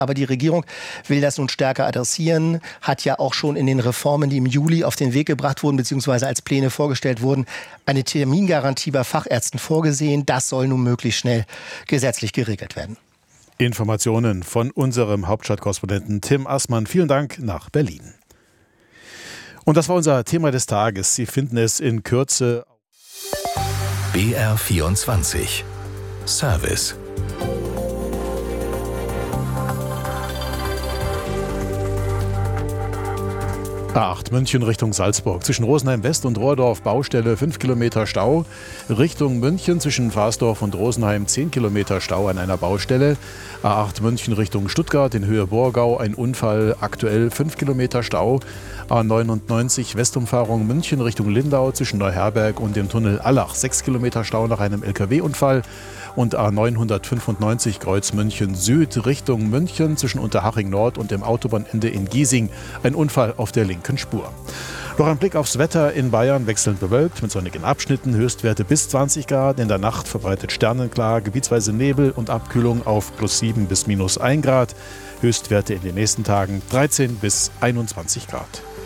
Aber die Regierung will das nun stärker adressieren, hat ja auch schon in den Reformen, die im Juli auf den Weg gebracht wurden, beziehungsweise als Pläne vorgestellt wurden, eine Termingarantie bei Fachärzten vorgesehen. Das soll nun möglichst schnell gesetzlich geregelt werden. Informationen von unserem Hauptstadtkorrespondenten Tim Assmann. Vielen Dank nach Berlin. Und das war unser Thema des Tages. Sie finden es in Kürze. BR24 Service. A8 München Richtung Salzburg. Zwischen Rosenheim West und Rohrdorf Baustelle 5 Kilometer Stau. Richtung München zwischen Farsdorf und Rosenheim 10 Kilometer Stau an einer Baustelle. A8 München Richtung Stuttgart in Höhe Borgau ein Unfall, aktuell 5 Kilometer Stau. A99 Westumfahrung München Richtung Lindau zwischen Neuherberg und dem Tunnel Allach 6 Kilometer Stau nach einem LKW-Unfall. Und A995 Kreuz München Süd Richtung München zwischen Unterhaching Nord und dem Autobahnende in Giesing ein Unfall auf der linken Spur. Noch ein Blick aufs Wetter in Bayern, wechselnd bewölkt mit sonnigen Abschnitten, Höchstwerte bis 20 Grad, in der Nacht verbreitet sternenklar, gebietsweise Nebel und Abkühlung auf +7 bis -1 Grad, Höchstwerte in den nächsten Tagen 13 bis 21 Grad.